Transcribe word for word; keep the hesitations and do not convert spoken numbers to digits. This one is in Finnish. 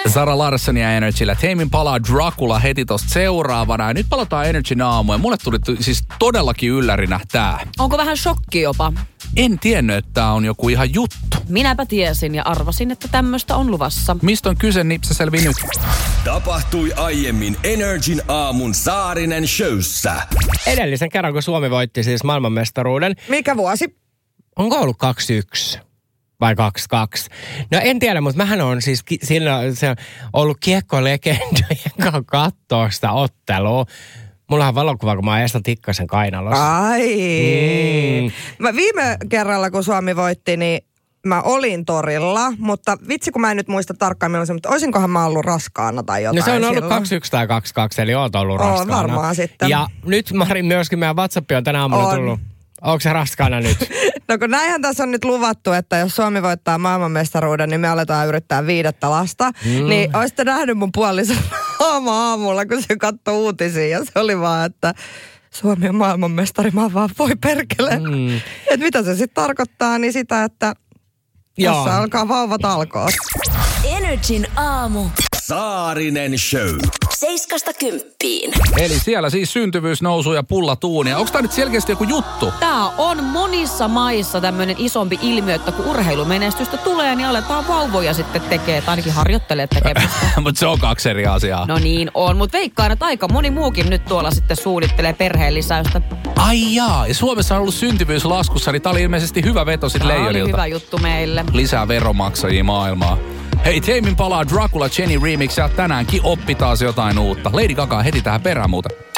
Sara Larsson ja Energyllä. Teimin palaa Dracula heti tosta seuraavana. Ja nyt palataan Energyn aamuun. Ja mulle tuli t- siis todellakin yllärinä tää. Onko vähän shokki jopa? En tiennyt, että tää on joku ihan juttu. Minäpä tiesin ja arvasin, että tämmöistä on luvassa. Mistä on kyse, niin se selvii nyt. Tapahtui aiemmin Energin aamun Saarinen showssa. Edellisen kerran, kun Suomi voitti siis maailmanmestaruuden. Mikä vuosi? Onko ollut kaksi yksi? Vai kaksi kaksi? No en tiedä, mutta mähän on siis ki- siinä se on ollut kiekkolegendojen kanssa katsoa sitä ottelua. Mulla on valokuva, kun mä oon Esa Tikkasen kainalossa. Ai. Mm. Mä viime kerralla, kun Suomi voitti, niin mä olin torilla, mutta vitsi kun mä en nyt muista tarkkaan milloin se, mutta olisinkohan mä ollut raskaana tai jotain. No se on ollut silloin. kaksi yksi tai kaksi kaksi, eli oot ollut Oo, raskaana. varmaan sitten. Ja nyt Mari myöskin meidän WhatsApp on tänä aamuna on. tullut. Onko se raskaana nyt? No kun näinhän tässä on nyt luvattu, että jos Suomi voittaa maailmanmestaruuden, niin me aletaan yrittää viidettä lasta. Mm. Niin olisitte nähnyt mun puolison aamulla, kun se katsoi uutisia ja se oli vaan, että Suomi on maailmanmestari, mä vaan voi perkele. Mm. Että mitä se sitten tarkoittaa, niin sitä, että tässä alkaa vauvat alkoot. Energin aamu. Saarinen show. Seiskasta kymppiin. Eli siellä siis syntyvyys nousuu ja pullatuunia. Onko tämä nyt selkeästi joku juttu? Tää on monissa maissa tämmöinen isompi ilmiö, että kun urheilumenestystä tulee, niin aletaan vauvoja sitten tekee, tai ainakin harjoittelee tekemistä. Mutta se on kaksi eri asiaa. No niin on, mutta veikkaan, että aika moni muukin nyt tuolla sitten suunnittelee perheen lisäystä. Ai jaa, ja Suomessa on ollut syntyvyys laskussa, niin tää oli ilmeisesti hyvä veto sit Tää oli Leijonilta. hyvä juttu meille. Lisää veronmaksajia maailmaa. Hei, Teimin palaa Dracula Jenny remix ja tänäänkin oppi taas jotain uutta. Lady Gaga heti tähän perään muuta.